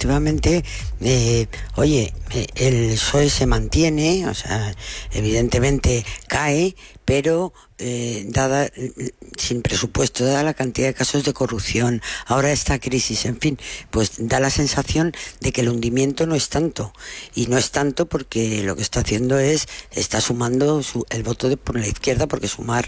efectivamente, el PSOE se mantiene, o sea, evidentemente cae, pero sin presupuesto, dada la cantidad de casos de corrupción, ahora esta crisis, en fin, pues da la sensación de que el hundimiento no es tanto, y no es tanto porque lo que está haciendo está sumando el voto por la izquierda, porque sumar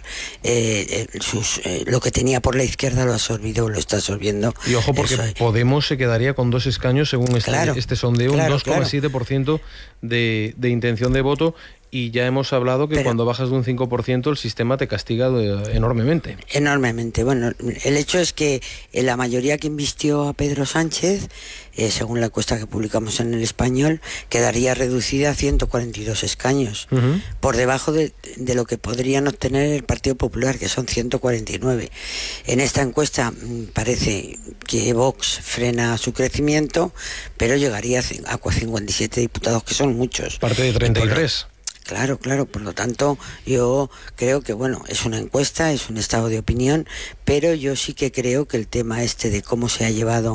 lo que tenía por la izquierda lo está absorbiendo. Y ojo, porque Podemos se quedaría con 2 escaños según este sondeo, un 2,7% de intención de voto. Y ya hemos hablado que cuando bajas de un 5% el sistema te castiga enormemente. Enormemente. Bueno, el hecho es que la mayoría que invistió a Pedro Sánchez, según la encuesta que publicamos en El Español, quedaría reducida a 142 escaños, por debajo de lo que podrían obtener el Partido Popular, que son 149. En esta encuesta parece que Vox frena su crecimiento, pero llegaría a 57 diputados, que son muchos. Parte de 33. Claro, por lo tanto, yo creo que, es una encuesta, es un estado de opinión, pero yo sí que creo que el tema de cómo se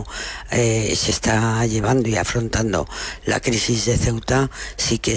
está llevando y afrontando la crisis de Ceuta, sí que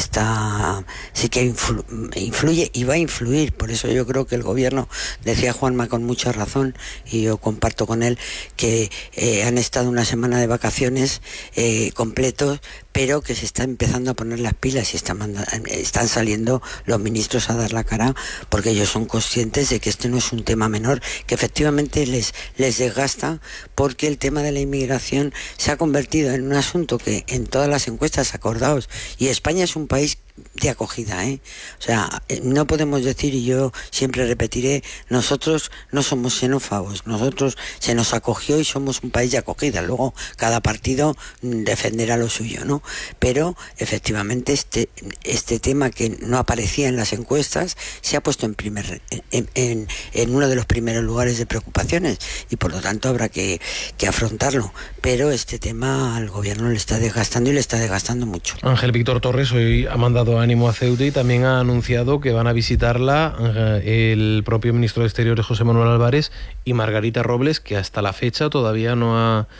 influye y va a influir. Por eso yo creo que el gobierno, decía Juanma con mucha razón, y yo comparto con él, que han estado una semana de vacaciones completos, pero que se está empezando a poner las pilas y están saliendo los ministros a dar la cara, porque ellos son conscientes de que este no es un tema menor, que efectivamente les desgasta, porque el tema de la inmigración se ha convertido en un asunto que en todas las encuestas, acordaos, y España es un país de acogida, O sea, no podemos decir, y yo siempre repetiré, nosotros no somos xenófobos, nosotros se nos acogió y somos un país de acogida. Luego cada partido defenderá lo suyo, ¿no? Pero efectivamente este tema, que no aparecía en las encuestas, se ha puesto en uno de los primeros lugares de preocupaciones, y por lo tanto habrá que afrontarlo. Pero este tema al gobierno le está desgastando, y le está desgastando mucho. Ángel Víctor Torres hoy ha mandado ánimo a Ceuta y también ha anunciado que van a visitarla el propio ministro de Exteriores, José Manuel Álvarez, y Margarita Robles, que hasta la fecha todavía no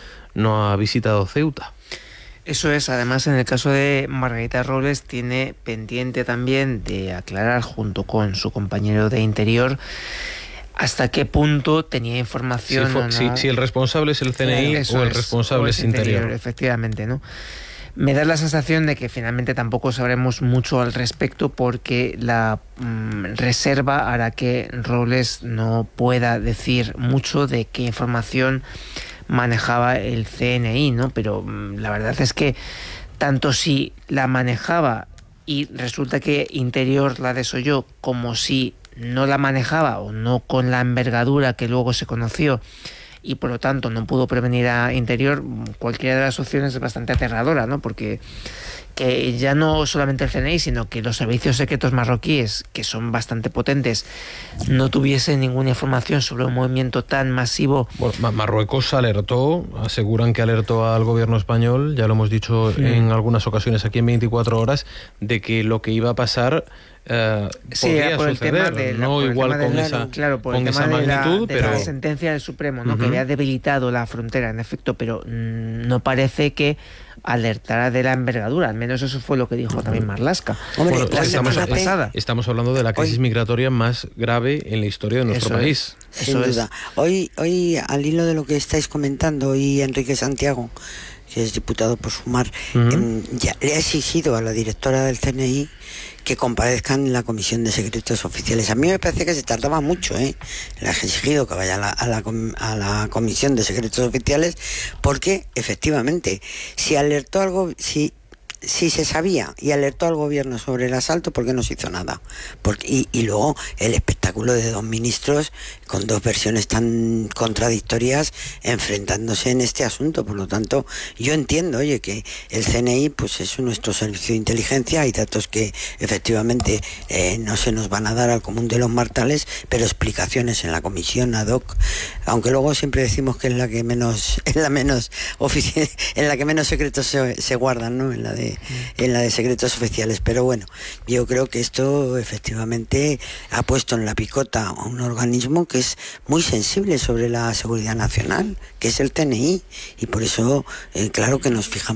ha visitado Ceuta. Eso es. Además, en el caso de Margarita Robles, tiene pendiente también de aclarar, junto con su compañero de Interior, hasta qué punto tenía información. Si el responsable es el CNI o el responsable es Interior. Efectivamente, ¿no? Me da la sensación de que finalmente tampoco sabremos mucho al respecto, porque la reserva hará que Robles no pueda decir mucho de qué información manejaba el CNI, ¿no? Pero la verdad es que tanto si la manejaba y resulta que Interior la desoyó, como si no la manejaba o no con la envergadura que luego se conoció, y por lo tanto no pudo prevenir a Interior, cualquiera de las opciones es bastante aterradora, ¿no? Porque que ya no solamente el CNI, sino que los servicios secretos marroquíes, que son bastante potentes, no tuviesen ninguna información sobre un movimiento tan masivo. Bueno, Marruecos alertó, aseguran que alertó al gobierno español, ya lo hemos dicho en algunas ocasiones aquí en 24 horas, de que lo que iba a pasar podría por suceder, igual con esa magnitud, pero la sentencia del Supremo, ¿no? Que había debilitado la frontera, en efecto, pero no parece que alertara de la envergadura. Al menos eso fue lo que dijo también Marlaska. Hombre, la semana pasada. Estamos hablando de la crisis migratoria más grave en la historia de nuestro país. Sin duda. Hoy, al hilo de lo que estáis comentando, hoy Enrique Santiago, que es diputado por Sumar, ya le ha exigido a la directora del CNI que comparezcan en la Comisión de Secretos Oficiales. A mí me parece que se tardaba mucho, Le ha exigido que vaya a la Comisión de Secretos Oficiales, porque efectivamente, si alertó algo, si se sabía y alertó al gobierno sobre el asalto, ¿por qué no se hizo nada? Y luego el espectáculo de 2 ministros con 2 versiones tan contradictorias enfrentándose en este asunto. Por lo tanto, yo entiendo, que el CNI pues es nuestro servicio de inteligencia, hay datos que efectivamente no se nos van a dar al común de los mortales, pero explicaciones en la comisión ad hoc, aunque luego siempre decimos que es la que menos secretos se guardan, ¿no? En la de secretos oficiales. Pero bueno, yo creo que esto efectivamente ha puesto en la picota a un organismo que es muy sensible sobre la seguridad nacional, que es el CNI, y por eso claro que nos fijamos